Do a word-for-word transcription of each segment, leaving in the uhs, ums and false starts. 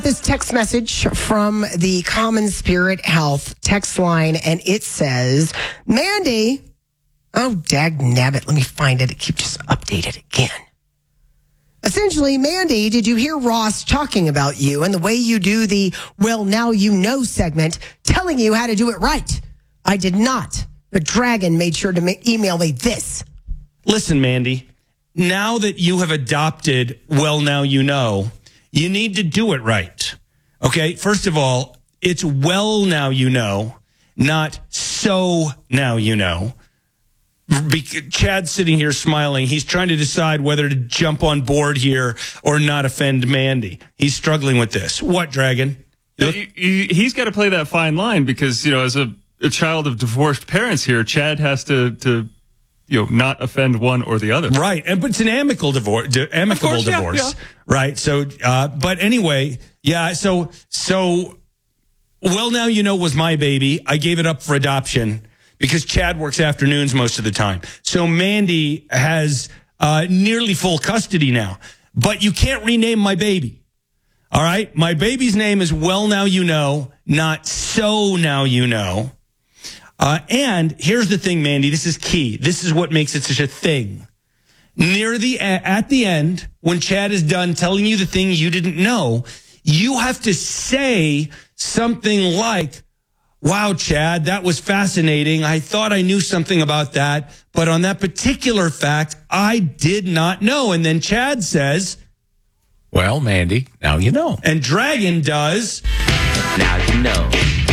This text message from the Common Spirit Health text line, and it says, Mandy, oh, dag nabbit, let me find it. It keeps just updated again. Essentially, Mandy, did you hear Ross talking about you and the way you do the well, now you know segment, telling you how to do it right? I did not. The dragon made sure to ma- email me this. Listen, Mandy, now that you have adopted well, now you know, you need to do it right. Okay, first of all, it's well, now you know, not so now you know. Be- Chad's sitting here smiling. He's trying to decide whether to jump on board here or not offend Mandy. He's struggling with this. What, Dragon? He, he, he's got to play that fine line because, you know, as a, a child of divorced parents here, Chad has to, to, you know, not offend one or the other. Right. And, but it's an amicable divorce, amicable course, yeah, divorce. yeah. Right. So, uh, but anyway, yeah. So, so, well, now you know was my baby. I gave it up for adoption because Chad works afternoons most of the time. So Mandy has uh, nearly full custody now. But you can't rename my baby. All right. My baby's name is well, now you know, not so now you know. Uh, and here's the thing, Mandy, this is key. This is what makes it such a thing. Near the, at the end, when Chad is done telling you the thing you didn't know, you have to say something like, wow, Chad, that was fascinating. I thought I knew something about that, but on that particular fact, I did not know. And then Chad says, well, Mandy, now you know. And Dragon does, now you know.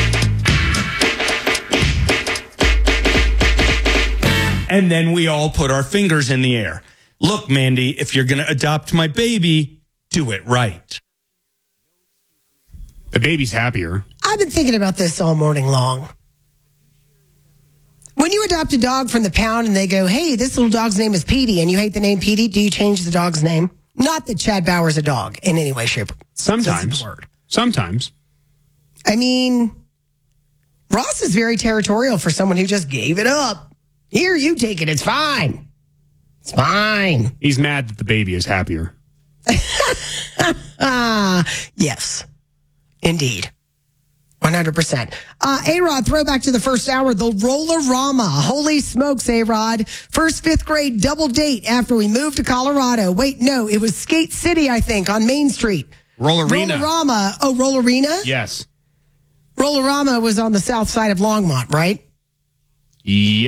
And then we all put our fingers in the air. Look, Mandy, if you're going to adopt my baby, do it right. The baby's happier. I've been thinking about this all morning long. When you adopt a dog from the pound and they go, hey, this little dog's name is Petey, and you hate the name Petey, do you change the dog's name? Not that Chad Bauer's a dog in any way, shape, or Sometimes. word. Sometimes. I mean, Ross is very territorial for someone who just gave it up. Here, you take it. It's fine. It's fine. He's mad that the baby is happier. Ah, yes, indeed. one hundred percent. Uh, A-Rod, throwback to the first hour, the Roller-Rama. Holy smokes, A-Rod. First fifth grade double date after we moved to Colorado. Wait, no, it was Skate City, I think, on Main Street. Roller-Rama. Roller-Rama. Oh, Roller-Arena? Yes. Roller-Rama was on the south side of Longmont, right? Yeah.